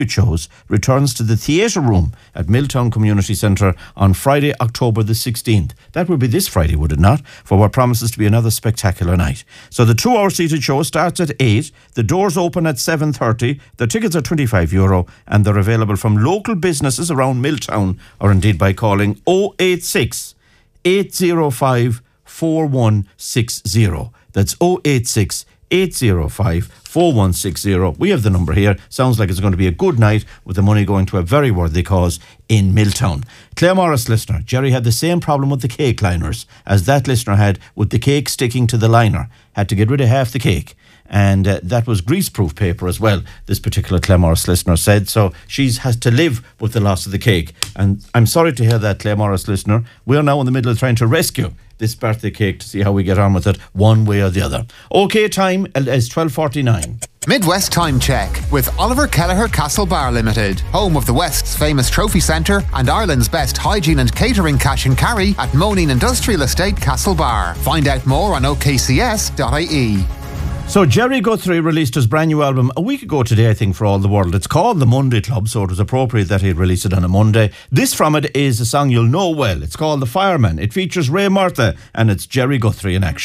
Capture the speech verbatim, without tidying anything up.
shows returns to the theatre room at Milltown Community Centre on Friday, October the sixteenth. That would be this Friday, would it not? For what promises to be another spectacular night. So the two-hour seated show starts at eight. The doors open at seven thirty. The tickets are twenty-five euro and they're available from local businesses around Milltown or indeed by calling oh eight six, eight oh five, four one six oh. That's oh eight six, eight oh five, four one six oh. We have the number here. Sounds like it's going to be a good night with the money going to a very worthy cause in Milltown. Claire Morris listener, Jerry had the same problem with the cake liners as that listener had with the cake sticking to the liner. Had to get rid of half the cake. And uh, that was greaseproof paper as well, this particular Claire Morris listener said. So she has to live with the loss of the cake. And I'm sorry to hear that, Claire Morris listener. We're now in the middle of trying to rescue this birthday cake to see how we get on with it one way or the other. OK, time is twelve forty-nine. Midwest Time Check with Oliver Kelleher Castle Bar Limited, home of the West's famous trophy centre and Ireland's best hygiene and catering cash and carry at Moneen Industrial Estate Castle Bar. Find out more on o k c s dot i e. So Jerry Guthrie released his brand new album a week ago today, I think, for all the world. It's called The Monday Club, so it was appropriate that he'd release it on a Monday. This from it is a song you'll know well. It's called The Fireman. It features Ray Murtha and it's Jerry Guthrie in action.